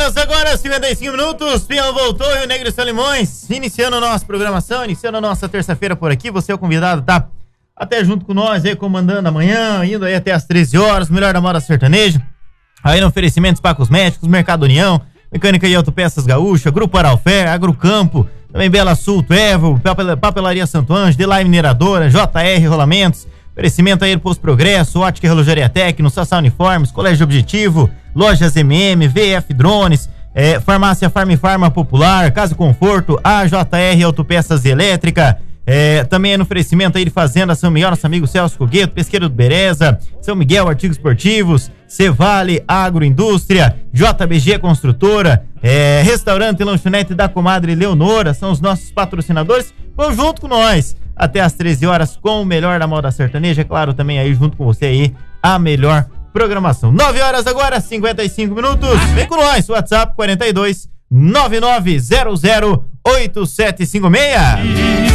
horas agora, 55 minutos. Pinhão voltou e o Negro e Solimões. Iniciando a nossa programação, iniciando a nossa terça-feira por aqui. Você é o convidado, tá? Até junto com nós aí, comandando amanhã, indo aí até às 13 horas. Melhor da moda sertaneja. Aí no oferecimento Spa Cosméticos, Mercado União, Mecânica e Autopeças Gaúcha, Grupo Araufer, Agrocampo, também Bela Sul, Evo, Papelaria Santo Anjo, Delay Mineradora, JR Rolamentos. Oferecimento aí do Posto Progresso, Ótica e Relojaria Tecno, Sassá Uniformes, Colégio Objetivo, Lojas MM, VF Drones, Farmácia Farma Popular, Casa Conforto, AJR Autopeças Elétrica, também é no oferecimento aí de Fazenda São Miguel, nosso amigo Celso Cogueto, Pesqueiro do Bereza, São Miguel Artigos Esportivos, Cevale Agroindústria, JBG Construtora, Restaurante e Lanchonete da Comadre Leonora, são os nossos patrocinadores. Vão junto com nós até às 13 horas com o melhor da moda sertaneja, claro, também aí junto com você aí a melhor programação. 9 horas agora, 55 minutos. Vem com nós, WhatsApp 42 9900 8756.